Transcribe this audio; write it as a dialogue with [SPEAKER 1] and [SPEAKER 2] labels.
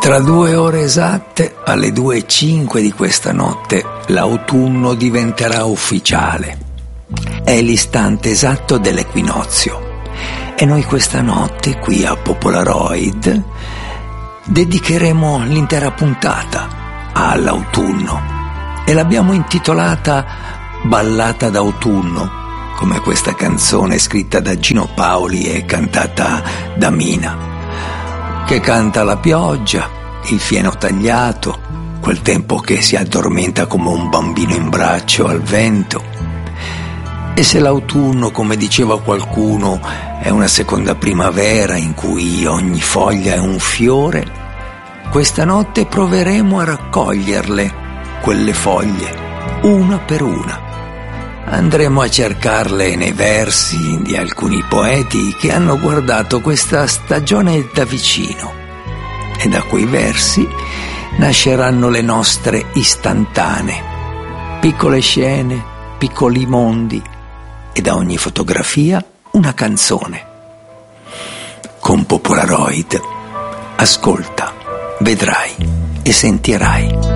[SPEAKER 1] Tra 2 ore esatte, alle 2:05 di questa notte, l'autunno diventerà ufficiale. È l'istante esatto dell'equinozio. E noi questa notte, qui a Popolaroid, dedicheremo l'intera puntata all'autunno. E l'abbiamo intitolata Ballata d'autunno, come questa canzone scritta da Gino Paoli e cantata da Mina, che canta la pioggia, il fieno tagliato, quel tempo che si addormenta come un bambino in braccio al vento. E se l'autunno, come diceva qualcuno, è una seconda primavera in cui ogni foglia è un fiore, questa notte proveremo a raccoglierle, quelle foglie, una per una. Andremo a cercarle nei versi di alcuni poeti che hanno guardato questa stagione da vicino, e da quei versi nasceranno le nostre istantanee, piccole scene, piccoli mondi, e da ogni fotografia una canzone. Con Popolaroid ascolta, vedrai e sentirai.